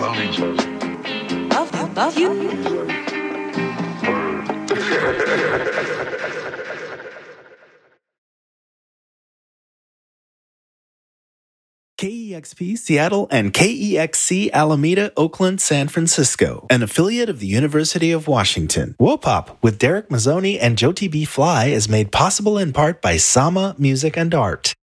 Love you. KEXP Seattle and KEXC Alameda, Oakland, San Francisco, an affiliate of the University of Washington. Wopop with Derek Mazzoni and Jyoti B. Fly is made possible in part by Sama Music and Art.